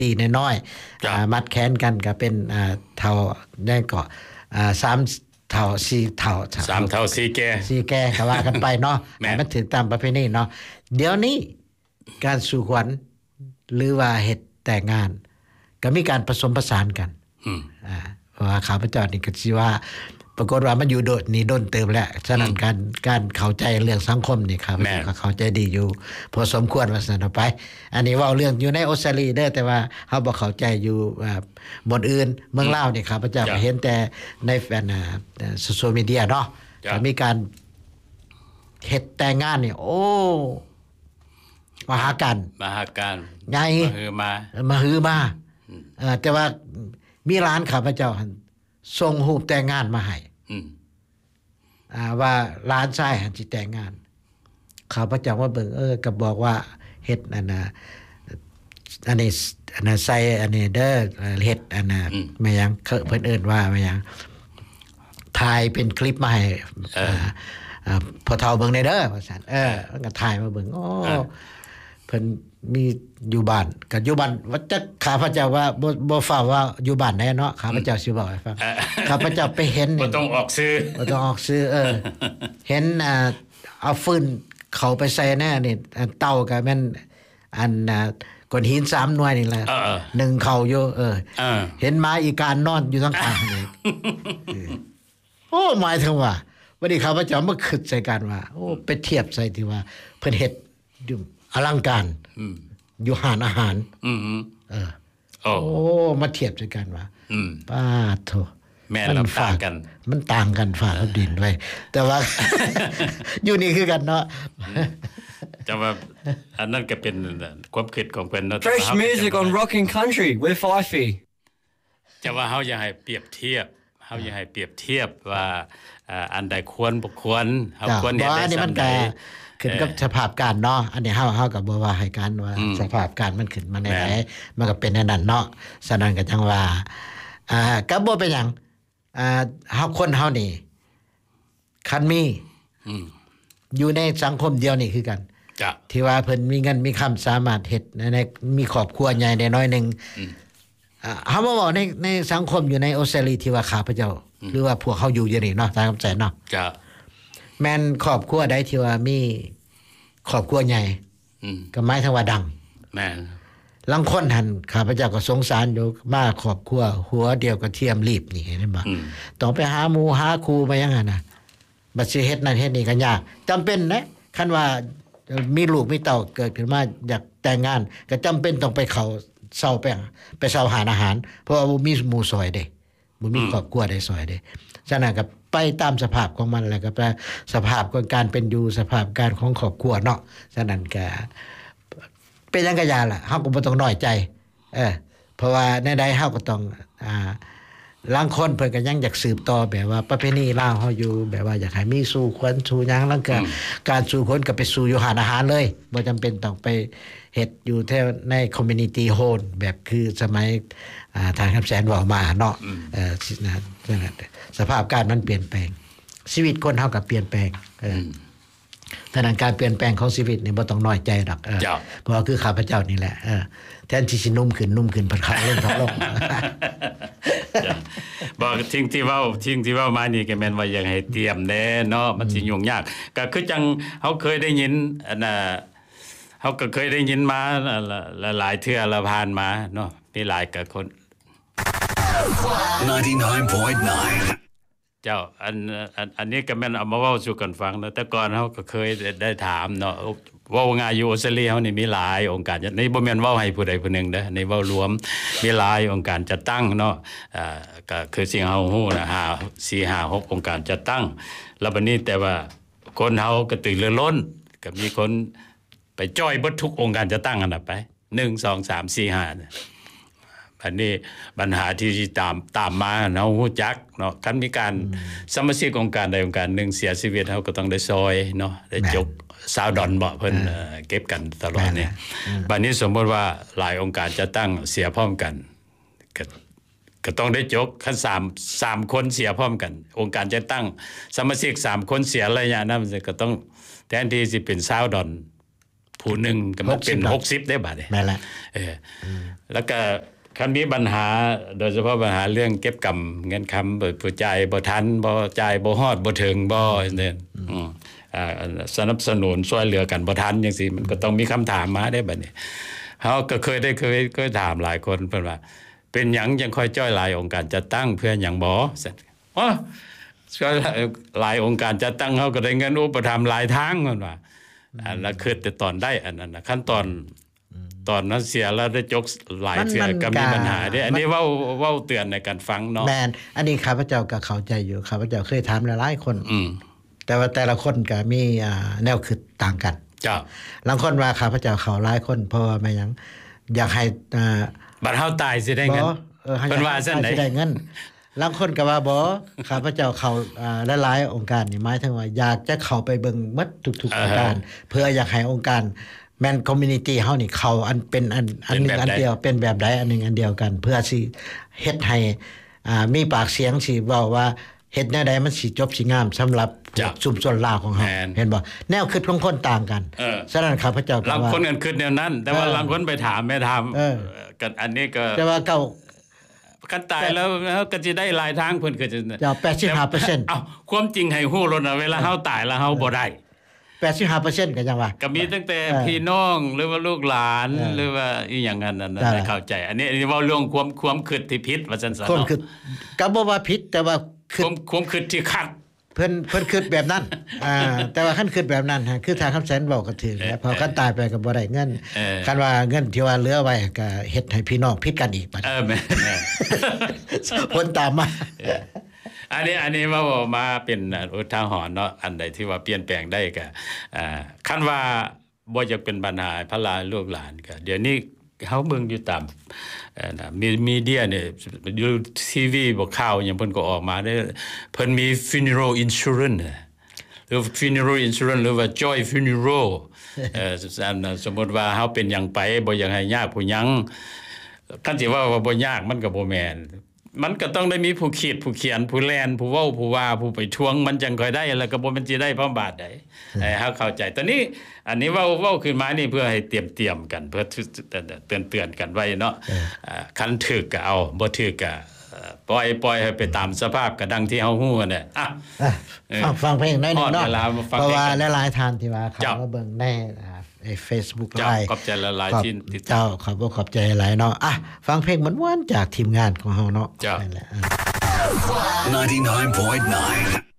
ตีน้อยๆมัดแขนกันก็เป็นเท่าได้ก็3เท่า4เท่า 3เท่า4แก่ก็ว่ากันไปเนาะมันถึงตามประเพณีเนาะเดี๋ยวนี้การสู่ขวัญหรือว่าเฮ็ดแต่งงานก็มีการผสมผสานกันเพราะว่าข้าพเจ้านี่ก็สิว่าปรากฏว่ามันอยู่โดดนี่โดนเติมแล้วฉะนั้นการเข้าใจเรื่องสังคมนี่ครับก็เข้าใจดีอยู่พอสมควรว่าซั่นไปอันนี้เว้าเรื่องอยู่ในออสเตรเลียเด้อแต่ว่าเฮาบ่เข้าใจอยู่บนอื่นเมืองลาวนี่ครับพระเจ้าก็เห็นแต่ในโซเชียลมีเดียเนาะก็มีการเฮ็ดแต่งงานนี่โอ้มหาการใหญ่มาฮือมาแต่ว่ามีร้านข้าพเจ้าส่งรูปแต่งงานมาให้ว่าร้านชายหันสิแต่งงานข้าพเจ้าว่าเบิ่งก็บอกว่าเฮ็ดอันนี้ใส่อันนี้เด้อเฮ็ดอันน่ะแม่ยังเพิ่นเอิ้นว่าแม่ยังถ่ายเป็นคลิปมาให้พอเฒ่าเบิ่งได้เด้อว่าซั่นมันก็ถ่ายมาเบิ่งเพิ่นมีอยู่บ้านก็อยู่บ้านว่าจักข้าพเจ้าว่าบ่ฟ้าว่าอยู่บ้านไหนเนาะข้าพเจ้าสิบอกให้ฟังข้าพเจ้าไปเห็นบ่ต้องออกซื้อเห็นเอาฟืนเข้าไปใส่แน่นี่เต้าก็แม่นอันก้อนหิน3หน่วยนี่แหละ1เข้าอยู่เห็นหมาอีกานนอนอยู่ข้างๆนี่โอ้หมายถึงว่าวันนี้ข้าพเจ้ามาคิดใส่กันว่าโอ้ไปเทียบใส่ที่ว่าเพิ่นเฮ็ดอยู่อลังการอยู่หานอาหารโอ้มาเทียบด้วยกันว่าป้าโธ่แม่เราต่างกันมันต่างกันฟ้ากับดินไว้แต่ว่า อยู่นี่คือกันเนาะจะว่าอันนั้นก็เป็นความคิดของเพิ่นเนาะ Fresh music on Rocking Country with Fifey จะว่าเฮาอยากให้เปรียบเทียบว่าอันใดควรบ่ควรเฮาควรเฮ็ดได้ซำใดขึ้นกับสภาพการเนาะอันนี้เฮาก็บ่ว่าให้กันว่าสภาพการมันขึ้นมาแนวไหนมันก็เป็นแนวนั้นเนาะฉะนั้นก็จังว่าก็บ่เป็นหยังเฮาคนเฮานี่คันมีอยู่ในสังคมเดียวนี่คือกันที่ว่าเพิ่นมีเงินมีคำสามารถเฮ็ดในมีครอบครัวใหญ่ได้น้อยนึงเฮาบ่ว่าในสังคมอยู่ในออสเตรเลียที่ว่าข้าพเจ้าหรือว่าพวกเขาอยู่นี่เนาะตามคำแสนเนาะแม่นครอบครัวใดที่ว่ามีครอบครัวใหญ่ก็หมายถึงว่าดังแม่นลางคนหั่นข้าพเจ้าก็สงสารอยู่มาครอบครัวหัวเดียวก็เทียมรีบนี่เห็นบ่ต้องไปหาหมู่หาครูมายังหั่นน่ะบัดสิเฮ็ดนั่นเฮ็ดนี่ก็ยากจำเป็นนะคันว่ามีลูกมีเต้าเกิดขึ้นมาอยากแต่งงานก็จำเป็นต้องไปเข้าเซาไปเซาหาอาหารเพราะว่าบ่มีหมู่ซอยเด้บ่มีครอบครัวได้ซอยเด้ฉะนั้นก็ไปตามสภาพของมันแล้วก็สภาพของการเป็นอยู่สภาพการของครอบครัวเนาะฉะนั้นก็เป็นจังกะยาล่ะเฮาก็บ่ต้องน้อยใจเพราะว่าในใดเฮาก็ต้องลางคนเพิ่นก็ยังอยากสืบต่อแบบว่าประเพณีลาวเฮาอยู่แบบว่าอยากให้มีสู่ขวัญสู่หยังแล้วก็การสู่คนก็ไปสู่อยู่หาอาหารเลยบ่จำเป็นต้องไปเฮ็ดอยู่แถวในคอมมิวนิตี้โฮมแบบคือสมัยทางคำแสนเว้ามาเนาะสภาพการมันเปลี่ยนแปลงชีวิตคนเฮาก็เปลี่ยนแปลงฉะนั้นการเปลี่ยนแปลงของชีวิตนี่บ่ต้องน้อยใจดอกเพราะคือข้าพเจ้านี่แหละแทนที่สินุ่มขึ้นพัดขาลงลงบอกทิ้งที่เว้ามานี่ก็แม่นว่าอยากให้เตรียมแน่เนาะมันสิยุ่งยากก็คือจังเฮาเคยได้ยินอันน่ะเฮาก็เคยได้ยินมาหลายเทื่อละผ่านมาเนาะมีหลายกับคน 99.9 เจ้าอันนี้ก็แม่นเอามาเว้าสู่กันฟังเนาะแต่ก่อนเฮาก็เคยได้ถามเนาะเว้าง่ายอยู่ออสเตรเลียเฮานี่มีหลายองค์การนี่บ่แม่นเว้าให้ผู้ใดผู้หนึ่งเด้อนี่เว้ารวมมีหลายองค์การจัดตั้งเนาะก็คือสิ่งเฮาฮู้นะ4 5 6องค์การจัดตั้งแล้วบัดนี้แต่ว่าคนเฮากระตือรือร้นก็มีคนไปจ้อยเบิดทุกองค์การจัดตั้งอันน่ะไป1 2 3 4 5อันนี้ปัญหาที่ตามมาเนาะฮู้จักเนาะคันมีการสมาชิกองค์การใดองค์การหนึ่งเสียชีวิตเฮาก็ต้องได้ซอยเนาะได้จกซาวดอนบ่เพิ่นเก็บกันตลอดนี่บัดนี้สมมุติว่าหลายองค์การจะตั้งเสียพร้อมกันก็ต้องได้จกคัน3คนเสียพร้อมกันองค์การจะตั้งสมาชิก3คนเสียระยะนั้นก็ต้องแทนที่สิเป็นซาวดอนผู้หนึงก็มันเป็น60ได้บัดนี้แม่นละแล้วก็คันมีปัญหาโดยเฉพาะปัญหาเรื่องเก็บกำเงินคำผู้จ่ายบ่ทันบ่จ่ายบ่ฮอดบ่ถึงบ่เนี่ยสนับสนุนช่วยเหลือกันบ่ทันจังซี่มันก็ต้องมีคำถามมาได้บัดนี้เฮาก็เคยถามหลายคนเพิ่นว่าเป็นหยังยังค่อยจ้อยหลายองค์การจัดตั้งเพื่อหยังบ่อ๋อก็หลายองค์การจัดตั้งเฮาก็ได้เงินอุปถัมภ์หลายทางเพิ่นว่าแล้วคือแต่ตอนได้อันนั้นขั้นตอนนั้นเสียแล้วได้จกหลายเทื่อก็มีปัญหาเด้อันนี้เว้าเตือนในการฟังเนาะแม่นอันนี้ข้าพเจ้าก็เข้าใจอยู่ข้าพเจ้าเคยถามหลายๆคนแต่ว่าแต่ละคนก็มีแนวคิดต่างกันจ้ะบางคนว่าข้าพเจ้าเขาหลายคนเพราะว่าแม่หยังอยากให้บัดเฮาตายสิได้เงินเพิ่นว่าซั่นได้เงินบางคนก็ว่าบ่ข้าพเจ้าเขาหลายๆองค์การนี่หมายถึงว่าอยากจะเข้าไปเบิ่งหมดทุกๆองค์การเพื่ออยากให้องค์การแม่นคอมมิวนิตี้เฮานี่เขาอันเป็นอันนึงอันเดียวเป็นแบบใดอันนึงอันเดียวกันเพื่อสิเฮ็ดให้มีปากเสียงสิเว้าว่าเฮ็ดแนวใดมันสิจบสิงามสำหรับชุมชนลาวของเฮาเห็นบ่แนวคิดของคนต่างกันฉะนั้นข้าพเจ้าก็ว่าบางคนกันคิดแนวนั้นแต่ว่าบางคนไปถามแม่ถามกันอันนี้ก็แต่ว่าเก่ากันตายแล้วก็สิได้หลายทางเพิ่นก็จะ 85% เอ้าความจริงให้ฮู้แล้วนะเวลาเฮาตายแล้วเฮาบ่ได้ 85% ก็ยังว่าก็มีตั้งแต่พี่น้องหรือว่าลูกหลานหรือว่าอีหยังนั้นได้เข้าใจอันนี้เว้าเรื่องความคิดที่ผิดว่าซั่นซะเนาะความคิดก็บ่ว่าผิดแต่ว่าความคิดที่ขัดเพิ่นคิดแบบนั้นแต่ว่าคันคิดแบบนั้นคือทางคำแสนบอกก็ถูกแล้วพอคันตายไปก็บ่ได้เงินคันว่าเงินที่ว่าเหลือไว้ก็เฮ็ดให้พี่น้องผิดกันอีกบัดแม่ผลตามมาอันนี้ว่ามาเป็นอุทาหรณ์เนาะอันใดที่ว่าเปลี่ยนแปลงได้ก็คันว่าบ่อยากเป็นปัญหาพระลาลูกหลานก็เดี๋ยวนี้เฮาเบิ่งอยู่ตามมีเดียเนี่ยอยู่ทีวีบ่ข่าวหยังเพิ่นก็ออกมาได้เพิ่นมี funeral insurance หรือ funeral insurance หรือว่า joy funeral สมมุติว่าเฮาเป็นหยังไปบ่อยากให้ญาติผู้หยังคันสิว่าบ่ยากมันก็บ่แม่นมันก็ต้องได้มีผู้คิดผู้เขียนผู้แลนผู้เว้าผู้ว่าผู้ไปทวงมันจังค่อยได้แล้วก็บ่แม่นสิได้พร้อมบาทใดให้เฮาเข้าใจตอนนี้อันนี้เว้าขึ้นมานี่เพื่อให้เตรียมกันเพื่อเตือนกันไว้เนาะคันถึกก็เอาบ่ถึกก็ปล่อยให้ไปตามสภาพก็ดังที่เฮาฮู้น่ะฟังเพลงหน่อยนึงเนาะเพราะว่าหลายๆท่านที่ว่าเขามาเบิ่งในFacebook ไลฟ์ขอบใจหลายๆที่ติดตามขอบใจหลายเนาะฟังเพลงม่วนๆจากทีมงานของเฮาเนาะนั่นแหละ 99.9